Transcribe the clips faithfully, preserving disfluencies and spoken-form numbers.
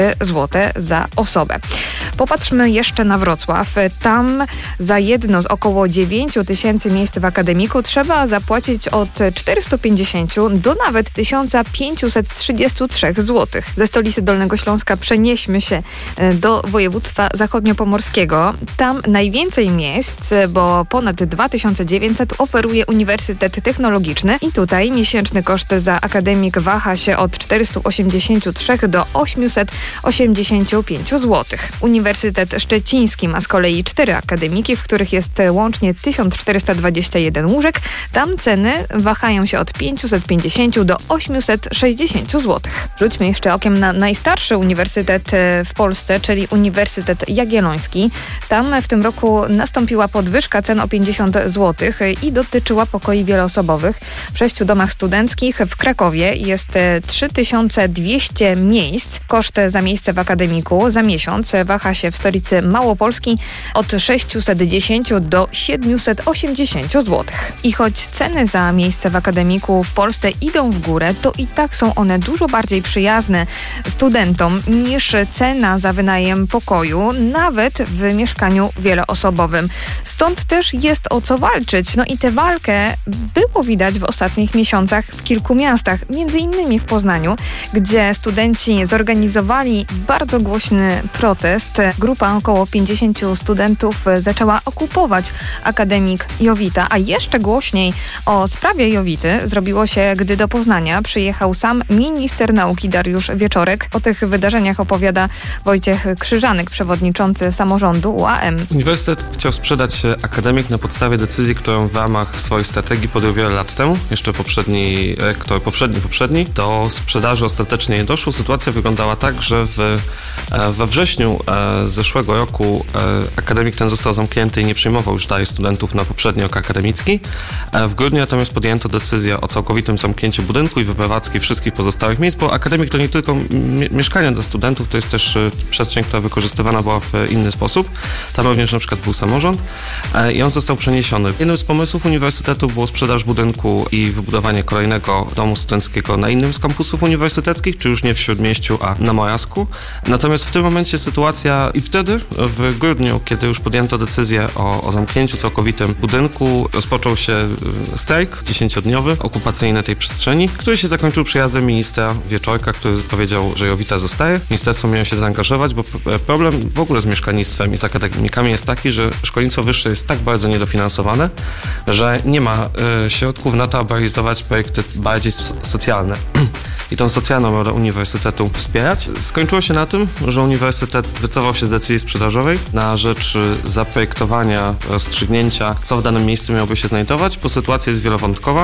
złote za osobę. Popatrzmy jeszcze na Wrocław. Tam za jedno z około dziewięć tysięcy miejsc w akademiku trzeba zapłacić od czterysta pięćdziesiąt do nawet tysiąc pięćset trzydzieści trzy złotych. Ze stolicy Dolnego Śląska przenieśmy się do województwa zachodniopomorskiego. Tam najwięcej miejsc, bo ponad dwa tysiące dziewięćset oferuje Uniwersytet Technologiczny i tutaj miesięczny koszt za akademik waha się od czterysta osiemdziesiąt trzy do osiemset osiemdziesiąt pięć złotych. Uniwersytet Szczeciński ma z kolei cztery akademiki, w których jest łącznie tysiąc czterysta dwadzieścia jeden łóżek. Tam ceny wahają się od pięćset pięćdziesiąt do osiemset sześćdziesiąt złotych. Rzućmy jeszcze okiem na najstarszy uniwersytet w Polsce, czyli Uniwersytet Jagielloński. Tam w tym roku nastąpiła podwyżka cen o pięćdziesiąt złotych i dotyczyła pokoi wieloosobowych. W sześciu domach studenckich w Krakowie jest trzy tysiące dwieście miejsc. Koszt za miejsce w akademiku za miesiąc waha się w stolicy Małopolski od sześćset dziesięć do siedemset osiemdziesiąt złotych. I choć ceny za miejsce w akademiku w Polsce idą w górę, to i tak są one dużo bardziej przyjazne studentom niż cena za wynajem pokoju, nawet w mieszkaniu wieloosobowym. Stąd też jest o co walczyć. No i tę walkę było widać w ostatnich miesiącach w kilku miastach, między innymi w Poznaniu, gdzie studenci zorganizowali bardzo głośny protest. Grupa około pięćdziesięciu studentów zaczęła okupować akademik Jowita, a jeszcze głośniej o sprawie Jowity zrobiło się, gdy do Poznania przyjechał sam minister nauki Dariusz Wieczorek. O tych wydarzeniach opowiada Wojciech Krzyżanek, przewodniczący samorządu U A M. Uniwersytet chciał sprzedać akademik na podstawie decyzji, którą w ramach swojej strategii podjął wiele lat temu. Jeszcze poprzedni rektor, poprzedni, poprzedni. Do sprzedaży ostatecznie nie doszło. Sytuacja wyglądała tak, że w, we wrześniu zeszłego roku akademik ten został zamknięty i nie przyjmował już dalej studentów na poprzedni rok akademicki. W grudniu natomiast podjęto decyzję o całkowitym zamknięciu budynku i wyprowadzki wszystkich pozostałych miejsc, bo akademik to nie tylko mie- mieszkania dla studentów, to jest też przestrzeń, która wykorzystywana była w inny sposób. Tam również na przykład był samorząd i on został przeniesiony. Jednym z pomysłów uniwersytetu było sprzedaż budynku i wybudowanie kolejnego domu studenckiego na innym z kampusów uniwersyteckich, czy już nie w Śródmieściu, a na Mojasku. Natomiast w tym momencie sytuacja i wtedy, w grudniu, kiedy już podjęto decyzję o, o zamknięciu całkowitym budynku, rozpoczął się strajk dziesięciodniowy, okupacyjny tej przestrzeni, który się zakończył przyjazdem ministra Wieczorka, który powiedział, że Jowita zostaje. Ministerstwo miało się zaangażować, bo problem w ogóle z mieszkalnictwem i z akademikami jest taki, że szkolnictwo wyższe jest tak bardzo niedofinansowane, że nie ma y, środków na to, aby realizować projekty bardziej socjalne. I tą socjalną rolę uniwersytetu wspierać. Skończyło się na tym, że uniwersytet wycofał się z decyzji sprzedażowej na rzecz zaprojektowania, rozstrzygnięcia, co w danym miejscu miałoby się znajdować, bo sytuacja jest wielowątkowa.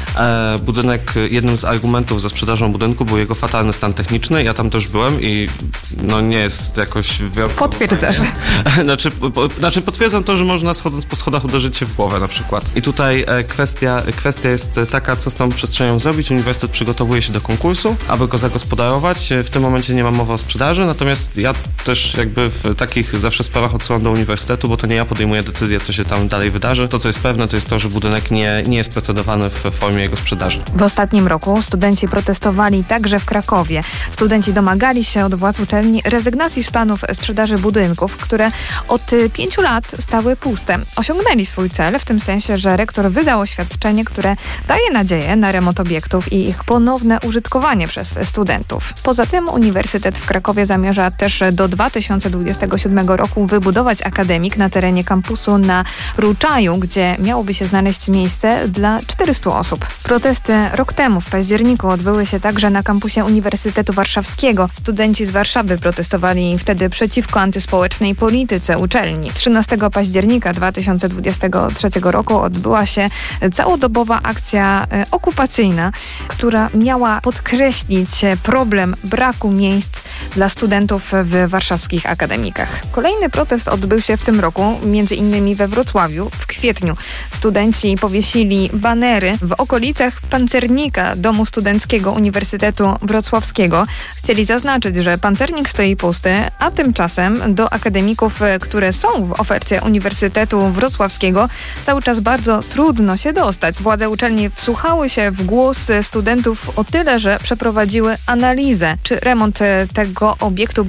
E, budynek, jednym z argumentów za sprzedażą budynku był jego fatalny stan techniczny. Ja tam też byłem i no nie jest jakoś... Potwierdzasz. znaczy, po, znaczy potwierdzam to, że można schodząc po schodach uderzyć się w głowę na przykład. I tutaj e, kwestia, kwestia jest taka, co z tą przestrzenią zrobić. Uniwersytet przygotowuje się do konkursu, aby go zagospodarować. W tym momencie nie ma mowy o sprzedaży, natomiast ja też jakby w takich zawsze sprawach odsyłam do uniwersytetu, bo to nie ja podejmuję decyzję, co się tam dalej wydarzy. To, co jest pewne, to jest to, że budynek nie, nie jest procedowany w formie jego sprzedaży. W ostatnim roku studenci protestowali także w Krakowie. Studenci domagali się od władz uczelni rezygnacji z planów sprzedaży budynków, które od pięciu lat stały puste. Osiągnęli swój cel w tym sensie, że rektor wydał oświadczenie, które daje nadzieję na remont obiektów i ich ponowne użytkowanie przez studentów. Poza tym Uniwersytet w Krakowie zamierza też do dwa tysiące dwudziestego siódmego roku wybudować akademik na terenie kampusu na Ruczaju, gdzie miałoby się znaleźć miejsce dla czterystu osób. Protesty rok temu w październiku odbyły się także na kampusie Uniwersytetu Warszawskiego. Studenci z Warszawy protestowali wtedy przeciwko antyspołecznej polityce uczelni. trzynastego października dwa tysiące dwudziestego trzeciego roku odbyła się całodobowa akcja okupacyjna, która miała podkreślić problem braku miejsc dla studentów w warszawskich akademikach. Kolejny protest odbył się w tym roku, między innymi we Wrocławiu. W kwietniu studenci powiesili banery w okolicach pancernika Domu Studenckiego Uniwersytetu Wrocławskiego. Chcieli zaznaczyć, że pancernik stoi pusty, a tymczasem do akademików, które są w ofercie Uniwersytetu Wrocławskiego, cały czas bardzo trudno się dostać. Władze uczelni wsłuchały się w głos studentów o tyle, że że przeprowadziły analizę, czy remont tego obiektu